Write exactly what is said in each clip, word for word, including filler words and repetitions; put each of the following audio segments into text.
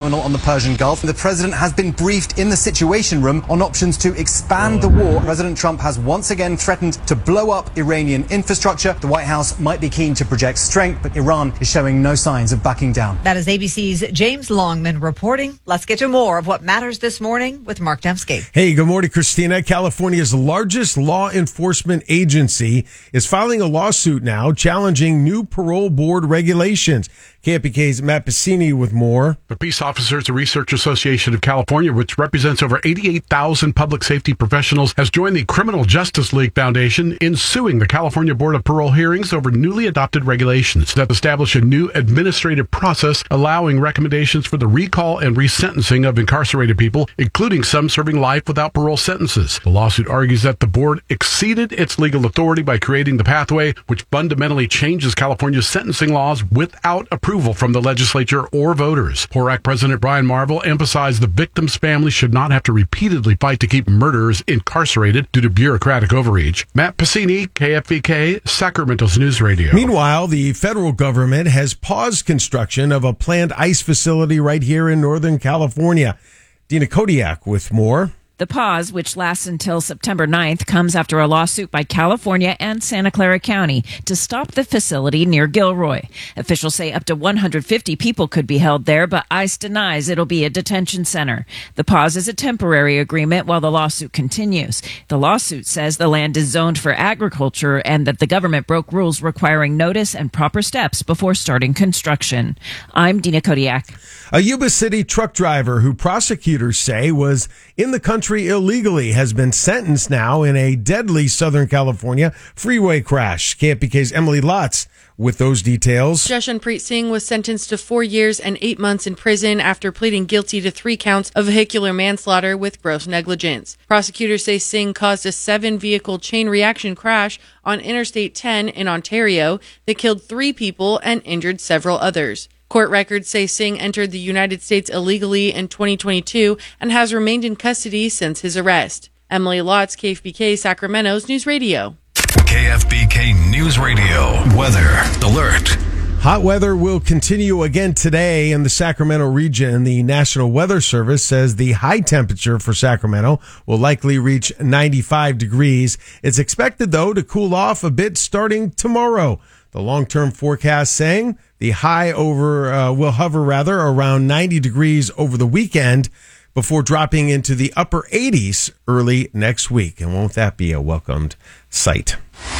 terminal on the Persian Gulf. The president has been briefed in the Situation Room on options to expand the war. President Trump has once again threatened to blow up Iranian infrastructure. The White House might be keen to project strength, but Iran is showing no signs of backing down. That is A B C's James Longman reporting. Let's get to more of what matters this morning with Mark Dembski. Hey, good morning, Christina. California's largest law enforcement agency is filing a lawsuit now challenging new parole board regulations. K F B K's Matt Pacini with more. The Peace Officers Research Association of California, which represents over eighty-eight thousand public safety professionals, has joined the Criminal Justice League Foundation in suing the California Board of Parole Hearings over newly adopted regulations that establish a new administrative process allowing recommendations for the recall and resentencing of incarcerated people, including some serving life without parole sentences. The lawsuit argues that the board exceeded its legal authority by creating the pathway, which fundamentally changes California's sentencing laws without approval from the legislature or voters. P O R A C President Brian Marvel emphasized the victims' families should not have to repeatedly fight to keep murderers incarcerated due to bureaucratic overreach. Matt Pacini, K F B K, Sacramento's News Radio. Meanwhile, the federal government has paused construction of a planned ICE facility right here in Northern California. Dina Kodiak with more. The pause, which lasts until September ninth, comes after a lawsuit by California and Santa Clara County to stop the facility near Gilroy. Officials say up to one hundred fifty people could be held there, but ICE denies it'll be a detention center. The pause is a temporary agreement while the lawsuit continues. The lawsuit says the land is zoned for agriculture and that the government broke rules requiring notice and proper steps before starting construction. I'm Dina Kodiak. A Yuba City truck driver who prosecutors say was in the country illegally has been sentenced now in a deadly Southern California freeway crash. K F B K's Emily Lotz with those details. Jashanpreet Singh was sentenced to four years and eight months in prison after pleading guilty to three counts of vehicular manslaughter with gross negligence. Prosecutors say Singh caused a seven-vehicle chain reaction crash on Interstate ten in Ontario that killed three people and injured several others. Court records say Singh entered the United States illegally in twenty twenty-two and has remained in custody since his arrest. Emily Lotz, K F B K, Sacramento's News Radio. K F B K News Radio. Weather alert. Hot weather will continue again today in the Sacramento region. The National Weather Service says the high temperature for Sacramento will likely reach ninety-five degrees. It's expected, though, to cool off a bit starting tomorrow. The long-term forecast saying the high over uh, will hover rather around ninety degrees over the weekend before dropping into the upper eighties early next week. And won't that be a welcomed sight?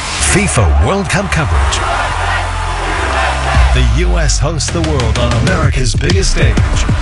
FIFA World Cup coverage. The U S hosts the world on America's biggest stage.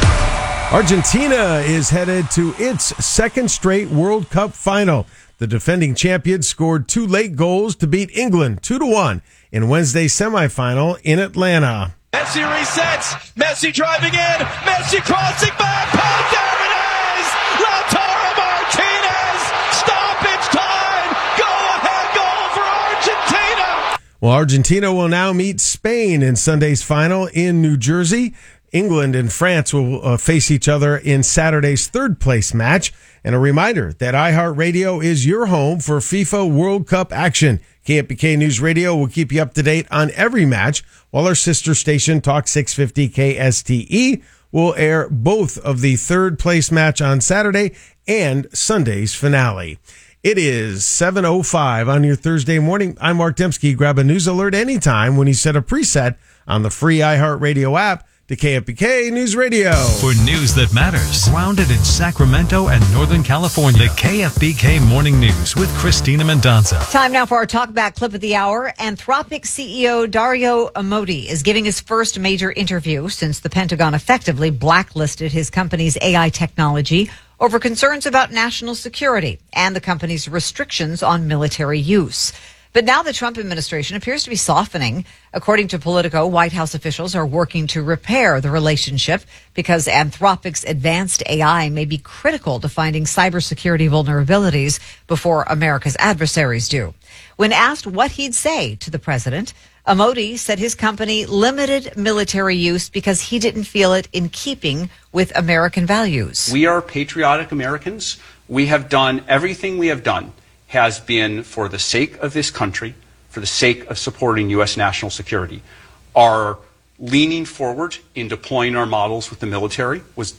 Argentina is headed to its second straight World Cup final. The defending champions scored two late goals to beat England two to one in Wednesday's semifinal in Atlanta. Messi resets. Messi driving in. Messi crossing back. Oh, there it is! Lautaro Martinez! Stoppage time! Go-ahead goal for Argentina! Well, Argentina will now meet Spain in Sunday's final in New Jersey. England and France will uh, face each other in Saturday's third-place match. And a reminder that iHeartRadio is your home for FIFA World Cup action. K F B K News Radio will keep you up to date on every match, while our sister station, Talk six fifty K S T E, will air both of the third-place match on Saturday and Sunday's finale. It is seven oh five on your Thursday morning. I'm Mark Dembski. Grab a news alert anytime when you set a preset on the free iHeartRadio app to K F B K News Radio. For news that matters, grounded in Sacramento and Northern California, the K F B K Morning News with Christina Mendonca. Time now for our talkback clip of the hour. Anthropic C E O Dario Amodei is giving his first major interview since the Pentagon effectively blacklisted his company's A I technology over concerns about national security and the company's restrictions on military use. But now the Trump administration appears to be softening. According to Politico, White House officials are working to repair the relationship because Anthropic's advanced A I may be critical to finding cybersecurity vulnerabilities before America's adversaries do. When asked what he'd say to the president, Amodei said his company limited military use because he didn't feel it in keeping with American values. We are patriotic Americans. We have done everything we have done has been for the sake of this country, for the sake of supporting U S national security. Our leaning forward in deploying our models with the military was